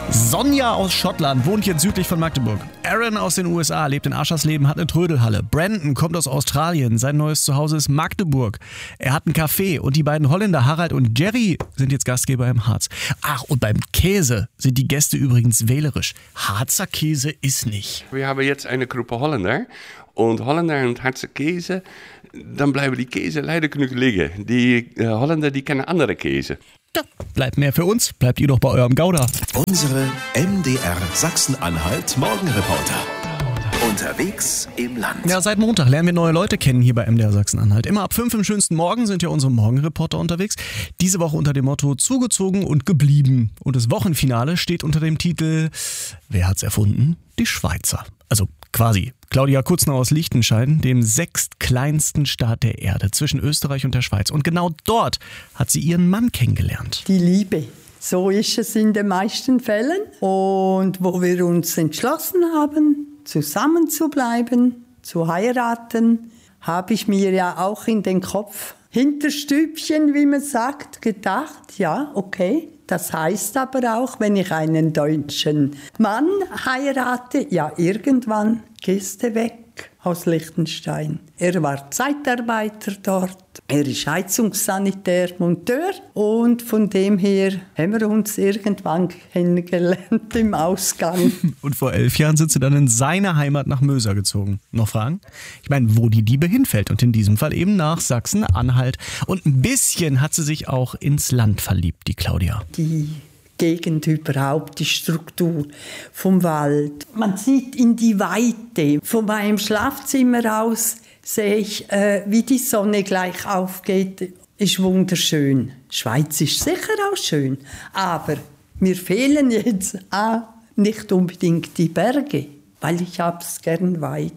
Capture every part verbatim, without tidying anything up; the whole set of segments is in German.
Sonja aus Schottland wohnt jetzt südlich von Magdeburg. Aaron aus den U S A lebt in Aschersleben, hat eine Trödelhalle. Brandon kommt aus Australien. Sein neues Zuhause ist Magdeburg. Er hat ein Café und die beiden Holländer Harald und Jerry sind jetzt Gastgeber im Harz. Ach, und beim Käse sind die Gäste übrigens wählerisch. Harzer Käse ist nicht. Wir haben jetzt eine Gruppe Holländer und Holländer und Harzer Käse, dann bleiben die Käse leider genug liegen. Die äh, Holländer, die kennen andere Käse. Ja, bleibt mehr für uns, bleibt ihr doch bei eurem Gouda. Unsere M D R Sachsen-Anhalt Morgenreporter. Unterwegs im Land. Ja, seit Montag lernen wir neue Leute kennen hier bei M D R Sachsen-Anhalt. Immer ab fünf im schönsten Morgen sind ja unsere Morgenreporter unterwegs. Diese Woche unter dem Motto zugezogen und geblieben. Und das Wochenfinale steht unter dem Titel Wer hat's erfunden? Die Schweizer. Also quasi Claudia Kutzner aus Liechtenstein, dem sechstkleinsten Staat der Erde zwischen Österreich und der Schweiz. Und genau dort hat sie ihren Mann kennengelernt. Die Liebe. So ist es in den meisten Fällen. Und wo wir uns entschlossen haben, zusammen zu bleiben, zu heiraten, habe ich mir ja auch in den Kopf Hinterstübchen, wie man sagt, gedacht, ja, okay. Das heißt aber auch, wenn ich einen deutschen Mann heirate, ja, irgendwann gehst du weg aus Liechtenstein. Er war Zeitarbeiter dort, er ist Heizungssanitär, Monteur und von dem her haben wir uns irgendwann kennengelernt im Ausgang. Und vor elf Jahren sind sie dann in seine Heimat nach Möser gezogen. Noch Fragen? Ich meine, wo die Liebe hinfällt und in diesem Fall eben nach Sachsen-Anhalt. Und ein bisschen hat sie sich auch ins Land verliebt, die Claudia. Die Gegend überhaupt, die Struktur vom Wald. Man sieht in die Weite. Von meinem Schlafzimmer aus sehe ich, äh, wie die Sonne gleich aufgeht. Ist wunderschön. Die Schweiz ist sicher auch schön, aber mir fehlen jetzt auch nicht unbedingt die Berge, weil ich hab's gern weit.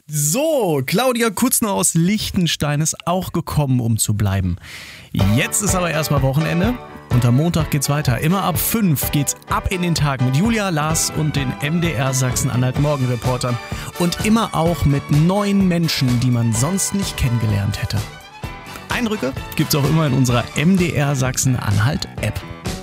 So, Claudia Kutzner aus Liechtenstein ist auch gekommen, um zu bleiben. Jetzt ist aber erstmal Wochenende. Und am Montag geht's weiter. Immer ab fünf geht's ab in den Tag mit Julia, Lars und den M D R Sachsen-Anhalt Morgenreportern. Und immer auch mit neuen Menschen, die man sonst nicht kennengelernt hätte. Eindrücke gibt's auch immer in unserer M D R Sachsen-Anhalt App.